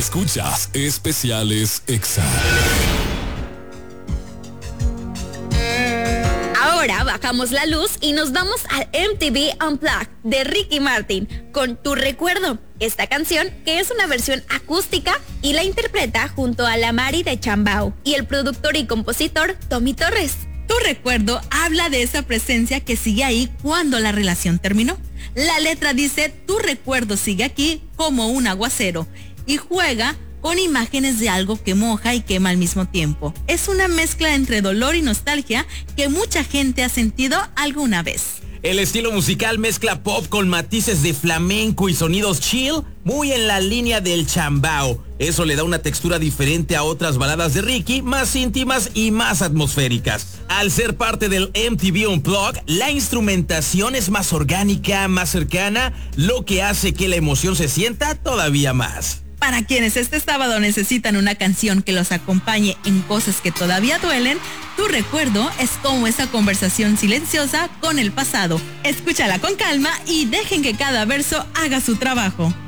Escuchas Especiales Exa. Ahora bajamos la luz y nos vamos al MTV Unplugged de Ricky Martin con Tu Recuerdo. Esta canción, que es una versión acústica, y la interpreta junto a la Mari de Chambao y el productor y compositor Tommy Torres. Tu Recuerdo habla de esa presencia que sigue ahí cuando la relación terminó. La letra dice: tu recuerdo sigue aquí como un aguacero, y juega con imágenes de algo que moja y quema al mismo tiempo. Es una mezcla entre dolor y nostalgia que mucha gente ha sentido alguna vez. El estilo musical mezcla pop con matices de flamenco y sonidos chill, muy en la línea del chambao. Eso le da una textura diferente a otras baladas de Ricky, más íntimas y más atmosféricas. Al ser parte del MTV Unplugged, la instrumentación es más orgánica, más cercana, lo que hace que la emoción se sienta todavía más. Para quienes este sábado necesitan una canción que los acompañe en cosas que todavía duelen, Tu Recuerdo es como esa conversación silenciosa con el pasado. Escúchala con calma y dejen que cada verso haga su trabajo.